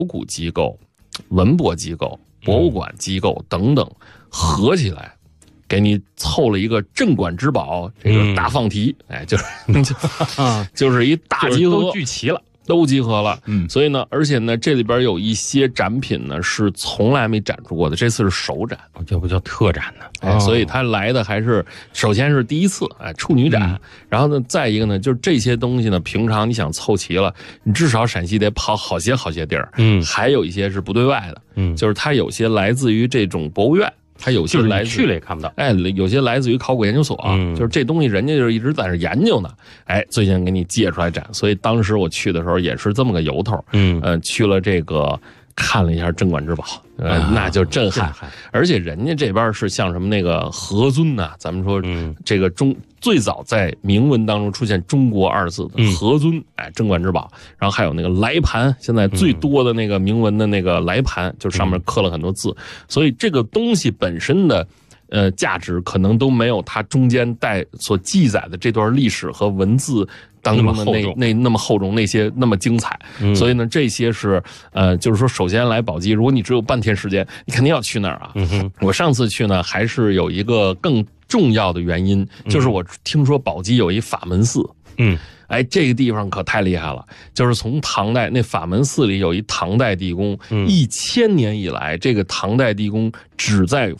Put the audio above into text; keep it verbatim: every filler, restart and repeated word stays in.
古机构、文博机构、博物馆机构等等合起来，给你凑了一个镇馆之宝，这个大放题，嗯、哎，就是就就是一大集合， 都聚齐了。 都集合了， 嗯， 所以呢，而且呢，这里边有一些展品呢是从来没展出过的，这次是首展， 这不叫特展呢， 哎，所以他来的还是首先是第一次，哎，处女展，嗯、然后呢，再一个呢，就是这些东西呢，平常你想凑齐了，你至少陕西得跑好些好些地儿， 嗯， 还有一些是不对外的， 嗯， 就是它有些来自于这种博物院。它有些来自去了也看不到， 哎，有些来自于考古研究所， 嗯、 就是这东西人家就是一直在这研究呢，哎，最近给你借出来展，所以当时我去的时候也是这么个由头， 嗯， 呃，去了这个看了一下镇馆之宝，呃，啊、那就震撼，而且人家这边是像什么那个何尊呐、啊，咱们说这个中。嗯最早在铭文当中出现中国二字的何尊，哎，镇馆之宝，然后还有那个来盘，现在最多的那个铭文的那个来盘，就上面刻了很多字，所以这个东西本身的呃价值可能都没有它中间带所记载的这段历史和文字当中的那那那么厚重，那些那么精彩， 嗯、 所以呢，这些是呃，就是说，首先来宝鸡，如果你只有半天时间，你肯定要去那儿啊。 嗯哼， 我上次去呢，还是有一个更重要的原因，就是我听说宝鸡有一法门寺， 嗯， 哎，这个地方可太厉害了，就是从唐代那法门寺里有一唐代地宫， 嗯、 一千年以来，这个唐代地宫只在